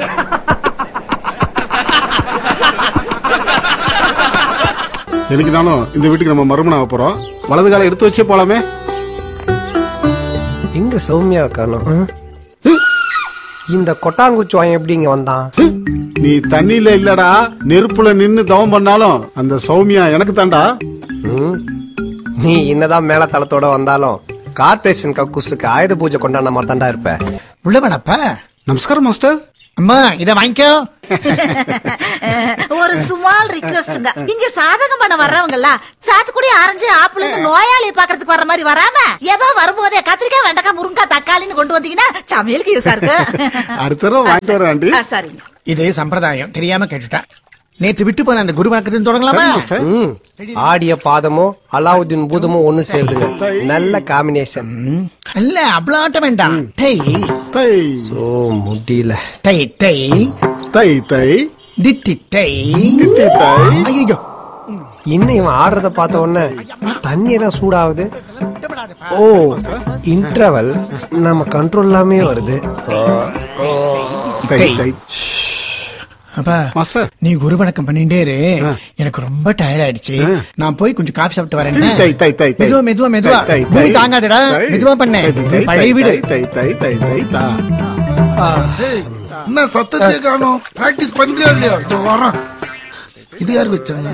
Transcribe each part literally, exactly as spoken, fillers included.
எனக்கு தானும் இந்த வீட்டுக்கு நம்ம மறுமணம் போறோம். வலது காலம் எடுத்து வச்சே போலாமே. எங்க சௌமியா காணோம்? இந்த கொட்டாங்குச்சி வாங்க எப்படி இங்க வந்தான்? நீ தண்ணியில இல்லடா, நெருப்புல நின்னு தவம் பண்ணாலும் அந்த சௌமியா எனக்கு தாண்டா. நீ என்னதான் மேல தளத்தோட வந்தாலும் கார்பரேஷன் கக்கூசுக்கு ஆயுத பூஜை கொண்டாட மாதிரி தாண்டா இருப்ப. உள்ள வேணப்ப. நமஸ்காரம் மாஸ்டர். அம்மா இத வாங்கிக்கோ. ஒரு சுமால் ரிக்வெஸ்ட்ங்க. இங்க சாதகம் பண்ண வர்றவங்க எல்லாம் சாத்துக்குடி ஆரஞ்சு ஆப்பிள்னு நோயாளியை பாக்குறதுக்கு வர்ற மாதிரி வராம ஏதோ வரும்போதே கத்திரிக்காய் வெண்டைக்காய் முருங்காய் தக்காளின்னு கொண்டு வந்தீங்கன்னா சமையலுக்கு யூஸா இருக்கு. அடுத்த தடவை வாங்கிட்டு வரேன் ஆண்டி. சரிங்க. இது சம்பிரதாயம், தெரியாம கேட்டுட்டேன். நேற்று விட்டு போன அந்த குரு வணக்கத்தை தொடங்கலாமா? ஆடிய பாதமும் அலாவுதீன் பூதமும் ஒண்ணு சேருதுங்க. நல்ல காம்பினேஷன். இல்ல அவ்வளவு ஆட்ட வேண்டாம். தை தை ஓ முடியல. தை தை தை தை தித்தி தை தித்தி தை. ஐயோ இன்னும் இவன் ஆடுறத பார்த்த உடனே தண்ணி எல்லாம் சூடாகுது. ஓ இன்டர்வல் நம்ம கண்ட்ரோல் இல்லாமே வருது. தை தை. அப்பா மாஸ்டர், நீ குரு வணக்கம் பண்ணிட்டே இரு. எனக்கு ரொம்ப டயர்ட் ஆயிடுச்சு. நான் போய் கொஞ்சம் காஃபி சாப்பிட்டு வரேன். தை தை தை தை. மெதுவா மெதுவா மெதுவா. பூமி தாங்காதடா, மெதுவா பண்ணு. பழைய வீடு. தை தை தை தை தா. என்ன சத்தத்தை காணோம்? பிராக்டிஸ் பண்றியா இல்லையா? வரோம். இது யார் வச்சாங்க?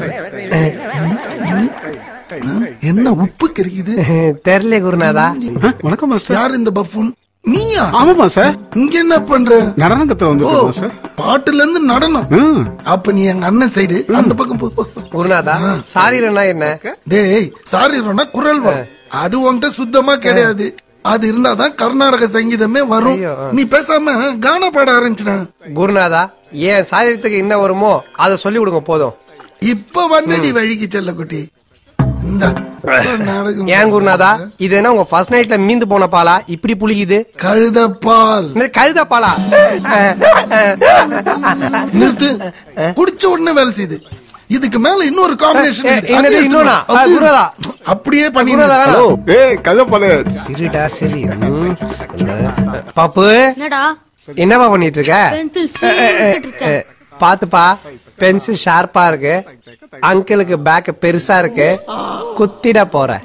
என்ன உப்பு கறிக்குது? தெரியல குருநாதா. வணக்கம் மாஸ்டர். யார் இந்த பஃபூன்? நீயா? ஆமாமா சார். இங்க என்ன பண்ற? நடனம் கத்துல வந்துருக்கோம் சார். பாட்டுல இருந்து நடனம். அப்ப நீ எங்க அண்ணன் சைடு அந்த பக்கம் போ. குருநாதா சாரீரனா என்ன? டேய் சாரீரனா குரல் வரும். அது உன்கிட்ட சுத்தமா கிடையாது. அது இருந்தாதான் கர்நாடக சங்கீதமே வரும். நீ பேசாம கானா பாட ஆரம்பிச்சுன. குருநாதா ஏன் சாரீரத்துக்கு என்ன வருமோ அதை சொல்லி கொடுங்க போதும். இப்ப வந்தடி வழிக்கு செல்ல குட்டி. ஏன் குருநாதா இது என்ன உங்க ஃபர்ஸ்ட் நைட்ல மீந்து போன பாலா இப்படி புளிக்குது? கழுதப்பால். கழுத பாலா? நிறுத்து. குடிச்ச உடனே வேலை செய்யுது. இதுக்கு மேல இன்னொரு காம்பினேஷன் இன்னொன்னா குருநாதா அப்படியே பண்ணி. ஏய் கழுதப்பால். சரிடா சரி. பாப்பு என்னடா என்னப்பா பண்ணிட்டு இருக்க? பென்சில் சீவிட்டு இருக்கேன். பாத்துப்பா பென்சில் ஷார்ப்பா இருக்கு. அங்கிளுக்கு பேக் பெருசா இருக்கு. குத்திட போற.